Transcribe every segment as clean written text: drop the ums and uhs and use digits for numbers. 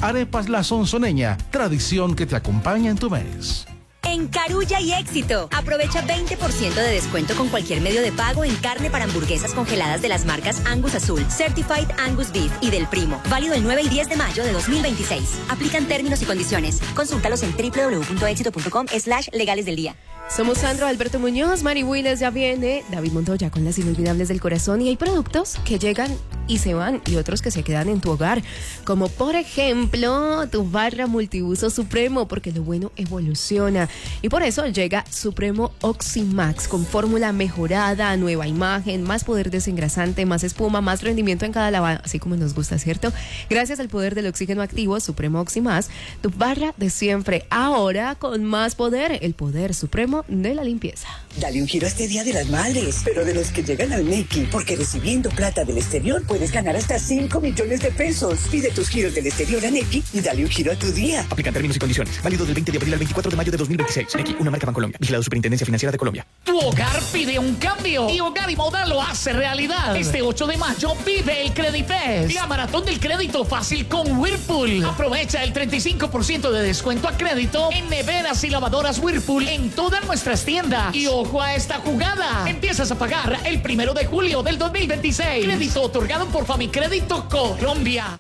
Arepas La Sonsoneña, tradición que te acompaña en tu mes. En Carulla y Éxito, aprovecha 20% de descuento con cualquier medio de pago en carne para hamburguesas congeladas de las marcas Angus Azul, Certified Angus Beef y Del Primo. Válido el 9 y 10 de mayo de 2026. Aplican términos y condiciones. Consúltalos en www.exito.com/legales del día. Somos Sandro, Alberto Muñoz, Mari Willes ya viene, David Montoya con las inolvidables del corazón, y hay productos que llegan y se van y otros que se quedan en tu hogar, como por ejemplo tu barra multiuso Supremo, porque lo bueno evoluciona y por eso llega Supremo Oximax con fórmula mejorada, nueva imagen, más poder desengrasante, más espuma, más rendimiento en cada lavado, así como nos gusta, ¿cierto? Gracias al poder del oxígeno activo Supremo Oximax, tu barra de siempre, ahora con más poder, el poder supremo de la limpieza. Dale un giro a este Día de las Madres, pero de los que llegan al Nequi, porque recibiendo plata del exterior puedes ganar hasta 5 millones de pesos. Pide tus giros del exterior a Nequi y dale un giro a tu día. Aplican términos y condiciones. Válido del 20 de abril al 24 de mayo de 2026. Nequi, una marca Bancolombia. Vigilado Superintendencia Financiera de Colombia. Tu hogar pide un cambio y Hogar y Moda lo hace realidad. Este 8 de mayo vive el Credifest, la maratón del crédito fácil con Whirlpool. Aprovecha el 35% de descuento a crédito en neveras y lavadoras Whirlpool en todas nuestras tiendas. Y ojo a esta jugada. Empiezas a pagar el 1 de julio del 2026. Crédito otorgado por Famicrédito Colombia.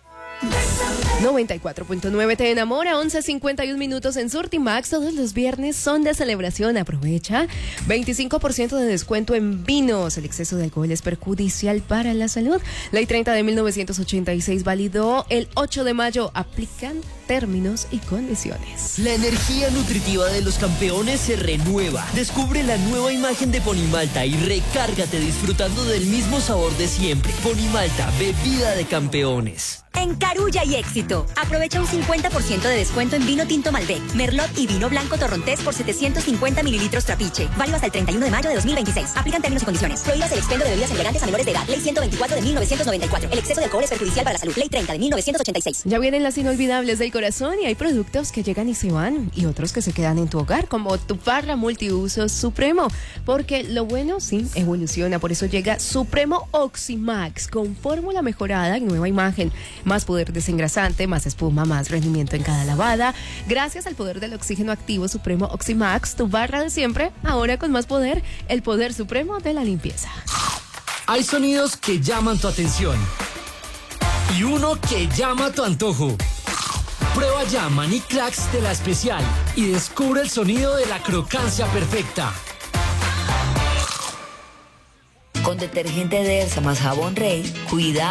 94.9 te enamora, 11:51 minutos en Surtimax. Todos los viernes son de celebración. Aprovecha 25% de descuento en vinos. El exceso de alcohol es perjudicial para la salud. Ley 30 de 1986 validó el 8 de mayo. Aplican términos y condiciones. La energía nutritiva de los campeones se renueva. Descubre la nueva imagen de Ponimalta y recárgate disfrutando del mismo sabor de siempre. Ponimalta, bebida de campeones. En Carulla y Éxito, aprovecha un 50% de descuento en vino tinto Malbec, Merlot y vino blanco Torrontés por 750 mililitros Trapiche. Válido hasta el 31 de mayo de 2026. Aplican términos y condiciones. Prohíbas el expendio de bebidas embriagantes a menores de edad. Ley 124 de 1994. El exceso de alcohol es perjudicial para la salud. Ley 30 de 1986. Ya vienen las inolvidables del corazón y hay productos que llegan y se van y otros que se quedan en tu hogar, como tu barra multiuso Supremo, porque lo bueno sí evoluciona. Por eso llega Supremo Oximax con fórmula mejorada y nueva imagen. Más poder desengrasante, más espuma, más rendimiento en cada lavada. Gracias al poder del oxígeno activo Supremo Oximax, tu barra de siempre, ahora con más poder, el poder supremo de la limpieza. Hay sonidos que llaman tu atención y uno que llama tu antojo. Prueba ya Maní Clax de La Especial y descubre el sonido de la crocancia perfecta. Con detergente Delsa más jabón Rey, cuida